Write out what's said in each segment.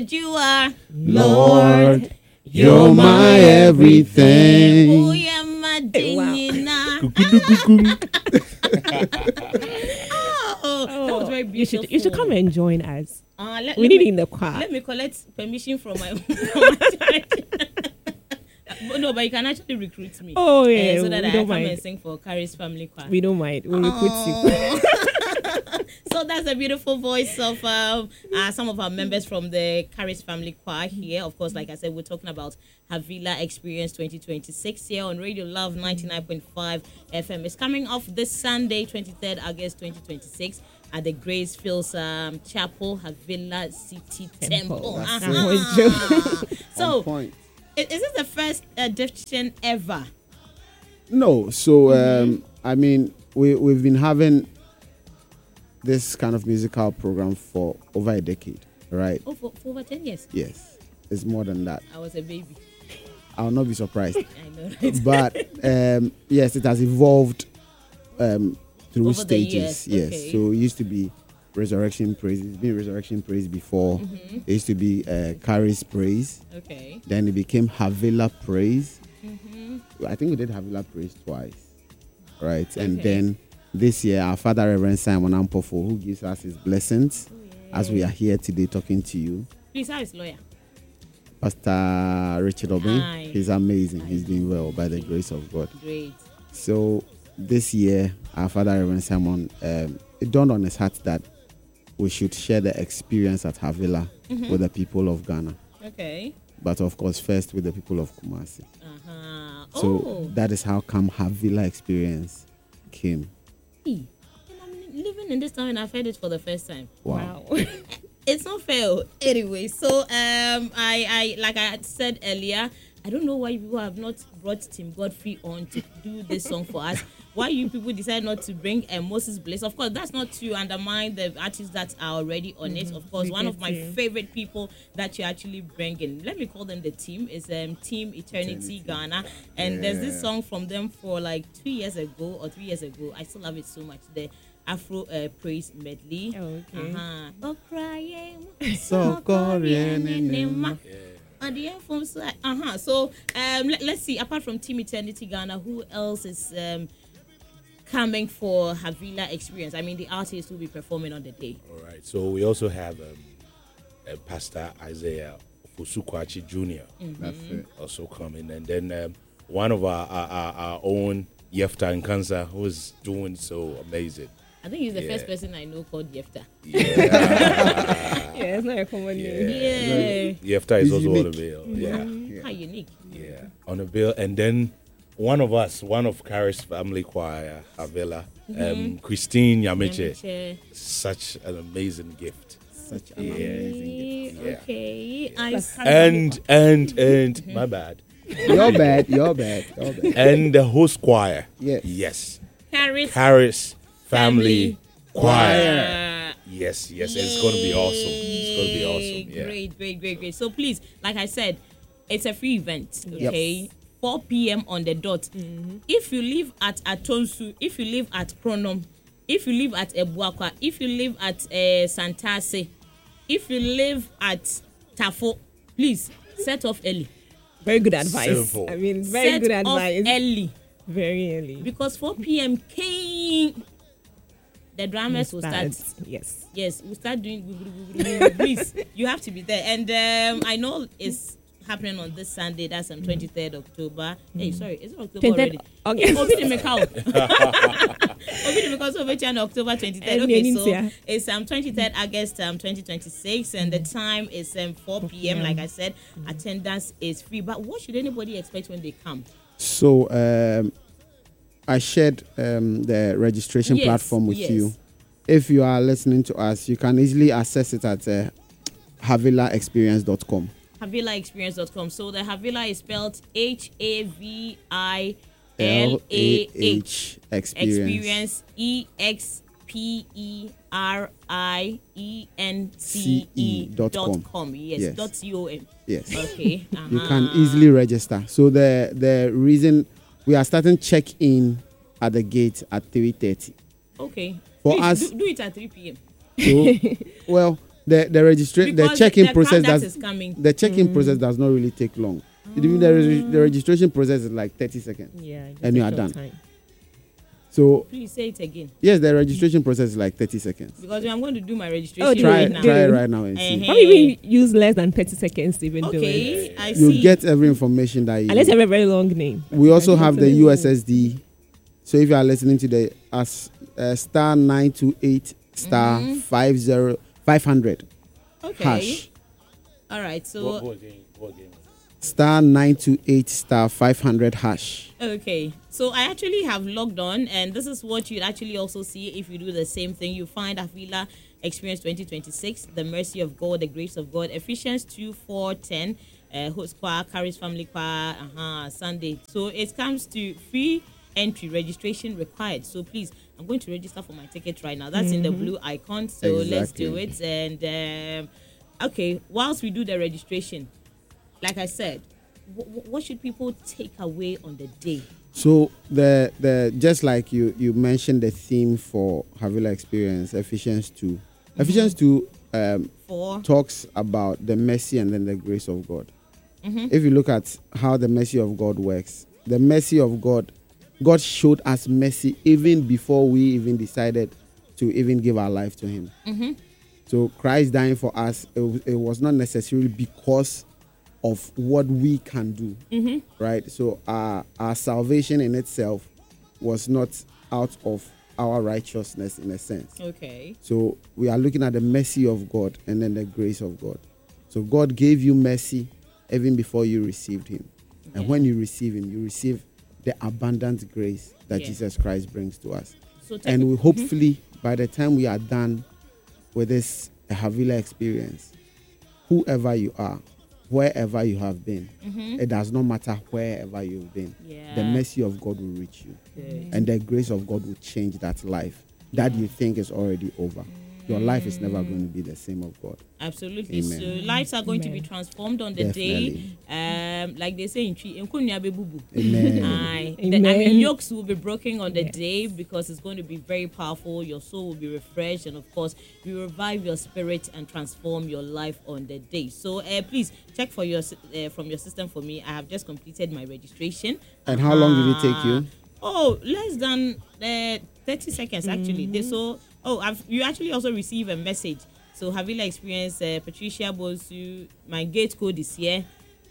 You are Lord, you're my everything. Oh, yeah, my Dina. Oh, that was very beautiful. You should come and join us. We need in the choir. Let me collect permission from my No, but you can actually recruit me. Oh, yeah. So that I don't come mind. and sing for Carrie's family choir. We don't mind. We'll recruit you. So that's a beautiful voice of some of our members from the Carrie's family choir here. Of course, like I said, we're talking about Havila Experience 2026 here on Radio Love 99.5 FM. It's coming off this Sunday, 23rd August 2026 at the Grace Fields Chapel, Havila City Temple. So, is this the first edition ever? No. So, I mean, we've been having this kind of musical program for over a decade, right? Oh, for over 10 years? Yes. It's more than that. I was a baby. I'll not be surprised. I know, right? But, yes, it has evolved through over stages. The years. Yes. Okay. So it used to be Resurrection Praise. It's been Resurrection Praise before. Mm-hmm. It used to be Carrie's Praise. Okay. Then it became Havila Praise. Mm-hmm. I think we did Havila Praise twice, right? Okay. And then this year, our Father Reverend Simon Ampofo, who gives us his blessings as we are here today talking to you. Please, how is lawyer? Pastor Richard Obin. Hi. He's amazing. He's doing well by the grace of God. Great. So this year, our Father Reverend Simon, it dawned on his heart that we should share the experience at Havila with the people of Ghana. Okay. But of course, first with the people of Kumasi. Uh-huh. So that is how come Havila Experience came. And I'm living in this town and I've heard it for the first time. Wow. It's not fair. Anyway, so I like I had said earlier, I don't know why people have not brought Tim Godfrey on to do this song for us. Why you people decide not to bring Moses Bliss? Of course, that's not to undermine the artists that are already on it. Of course, one of my favorite people that you actually bring in, let me call them the team, is Team Eternity Ghana. And there's this song from them for like 2 years ago or 3 years ago. I still love it so much. The Afro praise medley. Okay. Oh, crying. So Korean. So let's see. Apart from Team Eternity Ghana, who else is coming for Havila Experience? I mean, the artists will be performing on the day. All right. So we also have Pastor Isaiah Fusukwachi Jr. That's it. also coming, and then one of our own Yefta and Kansa, who is doing so amazing. I think he's the first person I know called Yefta. Yeah, Yeah, it's not a common name. Yeah. Yefta is He's also on the unique. bill. Yeah. How unique. Yeah, on the bill, and then one of Carrie's family choir, Avila, Christine Yamiche, such an amazing gift. Such an amazing gift. Yeah. Okay. And my bad. You're bad. And the host choir. Yes. Carrie's family choir. Yes, it's going to be awesome. Yeah. Great. So please, like I said, it's a free event, okay? 4 p.m. on the dot. If you live at Atonsu, if you live at Kronom, if you live at Ebuakwa, if you live at Santase, if you live at Tafo, please set off early. Very good advice. Simple. I mean, very good advice. Set off early. Very early. Because 4 p.m. came, the dramas will start. Yes, we'll start doing. Please, you have to be there. And I know it's happening on this Sunday. That's on 23rd October. Hey, sorry, is it October already? Okay. October 23rd. Okay, so it's 23rd August 2026, and the time is 4 p.m. Like I said, attendance is free. But what should anybody expect when they come? So I shared the registration platform with you. If you are listening to us, you can easily access it at havilaexperience.com. Havilaexperience.com. So the Havila is spelled Havilah experience EXPERIENCE.com. Yes. .com. Yes. Okay. You can easily register. So the reason we are starting check-in at the gate at 3:30. Okay. For Please, us, do it at 3 p.m. So, well, the Because check-in the process crowd that is coming. the check-in process does not really take long. Even the registration process is like 30 seconds. Yeah. just And you a are short done. time. So Please say it again. yes, the registration process is like 30 seconds. Because I'm going to do my registration Oh, Try right now. it right now and see. Uh-huh. Probably we use less than 30 seconds to even do Okay, it. I You'll see. get every information that you Unless you need. have a very long name. We also Like, have the what's USSD. So if you are listening to the star 928 star 500 Okay. hash. All right. So What game? Star 928 star 500 hash. okay. So I actually have logged on, and this is what you'd actually also see if you do the same thing. You find Avila Experience 2026, the mercy of God, the grace of God, Ephesians 2:4-10, host choir, Caris family choir, Sunday. So it comes to free entry registration required. So please, I'm going to register for my ticket right now. That's in the blue icon. So let's do it. And okay, whilst we do the registration, like I said, what should people take away on the day? So the just like you mentioned the theme for Havila Experience, Ephesians 2. Ephesians 2 talks about the mercy and then the grace of God. If you look at how the mercy of God works, the mercy of God showed us mercy even before we even decided to even give our life to Him. So Christ dying for us, it was not necessarily because of what we can do, right? So our salvation in itself was not out of our righteousness in a sense. Okay. So we are looking at the mercy of God and then the grace of God. So God gave you mercy even before you received Him. And when you receive Him, you receive the abundant grace that Jesus Christ brings to us. So And we hopefully, by the time we are done with this Havila experience, whoever you are, wherever you have been, it does not matter wherever you've been. The mercy of God will reach you. And the grace of God will change that life that you think is already over. Your life is never going to be the same of God. Absolutely. Amen. So lives are going to be transformed on the day. Like they say in Tree, Amen. I Amen. mean, yokes will be broken on the day because it's going to be very powerful. Your soul will be refreshed, and of course, we revive your spirit and transform your life on the day. So please check for your from your system for me. I have just completed my registration. And how long did it take you? Oh, less than 30 seconds actually. You actually also receive a message. So Havila Experience, Patricia Bosu, my gate code is here,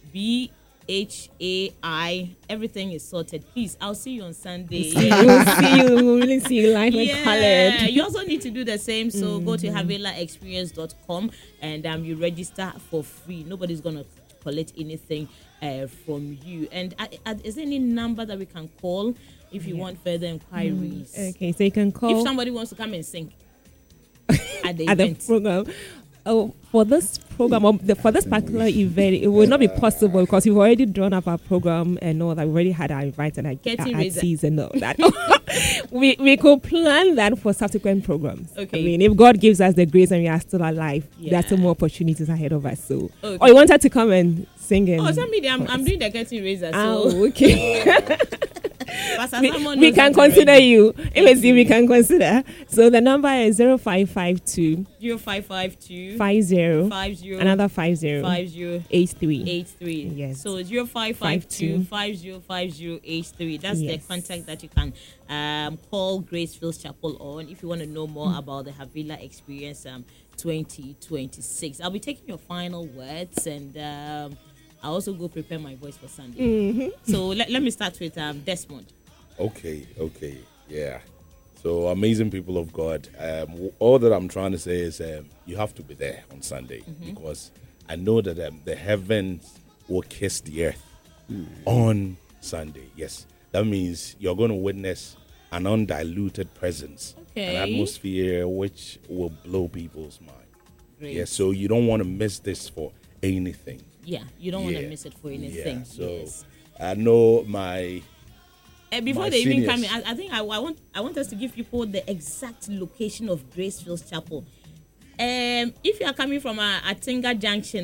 BHAI. Everything is sorted. Please, I'll see you on Sunday. We'll really see you live and colored. You also need to do the same. So go to havilaexperience.com and you register for free. Nobody's gonna collect anything from you. And is there any number that we can call if you want further inquiries? Okay, so you can call If somebody wants to come and sing at the at the event. program. Oh, for this program, for this particular event, it will not be possible because we've already drawn up our program and all that. We already had our invite and our season and all that. we could plan that for subsequent programs. Okay. I mean, if God gives us the grace and we are still alive, there are still more opportunities ahead of us. So, Okay. or you wanted to come and sing and I'm doing the Getting Razor. So Oh, okay. Pastor we Simon we knows can that consider already. you. We can consider. So the number is 0552 0552 50 50 another 50 50 83. 83. Yes. So 0552 50 83. That's the Yes. contact that you can call Gracefield Chapel on if you want to know more about the Havila Experience 2026. I'll be taking your final words and I'll also go prepare my voice for Sunday. So let me start with Desmond. Okay, yeah. So amazing people of God. All that I'm trying to say is you have to be there on Sunday because I know that the heavens will kiss the earth on Sunday. Yes, that means you're going to witness an undiluted presence, an atmosphere which will blow people's mind. Great. Yeah, so you don't want to miss this for anything. Yeah, you don't want to miss it for anything. Yeah, so yes. I know my. Before my they even come seniors. in, I think I want us to give people the exact location of Gracefield Chapel. If you are coming from Atinga Junction,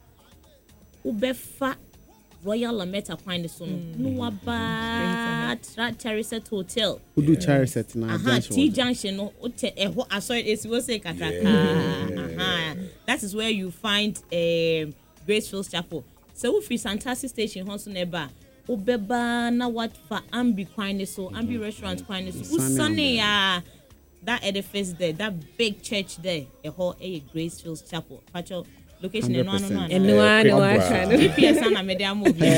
Ubefa Royal Lametta Pine Son, Nuaba Chariset Hotel. Who do Chariset now? T Junction. I saw it. It was a kakaka. that is where you find Gracefields Chapel. So if you fantastic station Honsu Neba, Obeba na what for Ambi Kwine so Ambi restaurant Kwine so Sunny that edifice there, that big church there, a whole Gracefields Chapel. Pacho location and one. GPS and a media movie.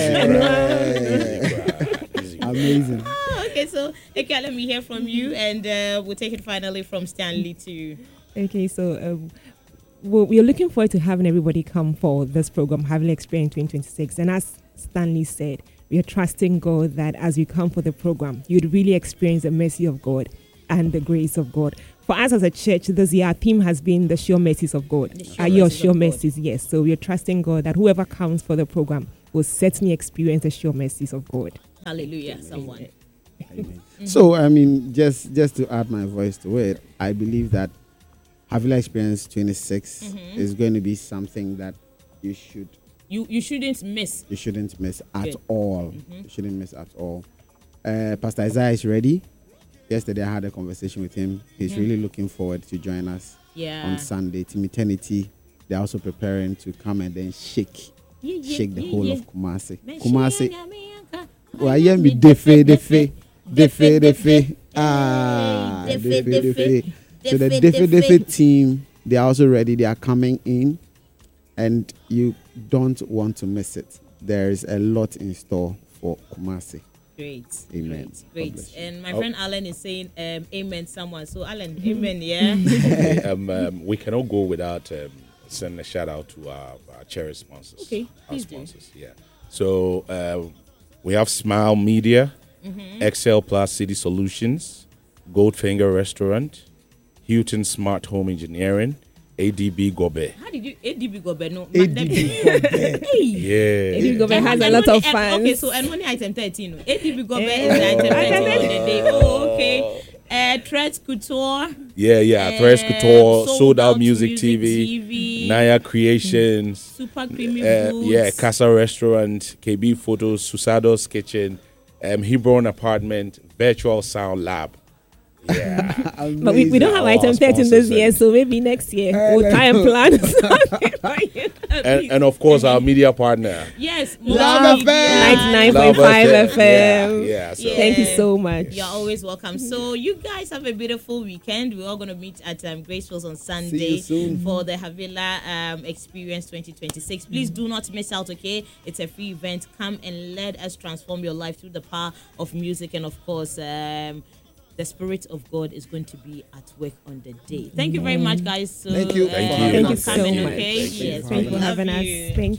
Amazing. Okay, so okay, let me hear from you, and we'll take it finally from Stanley to. Okay, so we're looking forward to having everybody come for this program, Having Experience 2026, and as Stanley said, we are trusting God that as you come for the program, you'd really experience the mercy of God and the grace of God. For us as a church, this year our theme has been the sure mercies of God. Are your sure mercies? Yes. So we are trusting God that whoever comes for the program will certainly experience the sure mercies of God. Hallelujah, someone. So, just to add my voice to it, I believe that Havila Experience 26 is going to be something that you shouldn't miss. You shouldn't miss at all. You shouldn't miss at all. Pastor Isaiah is ready. Yesterday I had a conversation with him. He's really looking forward to join us on Sunday. Team Eternity, they're also preparing to come and then shake the whole of Kumasi. Kumasi. Wayemi defe. So the defe team, they are also ready. They are coming in, and you don't want to miss it. There is a lot in store for Kumasi. Great. Amen. Great. And my friend Alan is saying amen someone. So Alan, amen, yeah. We cannot go without sending a shout out to our cherished sponsors. Okay. Our sponsors, yeah. So we have Smile Media, Excel Plus City Solutions, Goldfinger Restaurant, Houghton Smart Home Engineering, ADB Gobe. How did you ADB Gobe? No, ADB Gobe. Yeah. ADB Gobe has a lot of fans. Okay, so and money item 13. ADB Gobe is item 13 on the day. Oh, okay. Threads Couture. Yeah. Threads Couture, Sold Out Music TV, Naya Creations, Super Creamy Foods. Yeah, Casa Restaurant, KB Photos, Susado's Kitchen, Hebron Apartment, Virtual Sound Lab. Yeah. But we don't have item 13 this year, so maybe next year we'll try and plan something. And of course our media partner. Yes, Love FM. 99.5 FM. Yeah. So. Thank you so much. You're always welcome. So you guys have a beautiful weekend. We're all going to meet at Gracefields on Sunday for the Havila Experience 2026. Please do not miss out, okay? It's a free event. Come and let us transform your life through the power of music, and of course the Spirit of God is going to be at work on the day. Thank you very much, guys. So, Thank you. Thank you. Thank you so much. Okay? Yes, Thank you for having us. Thank you.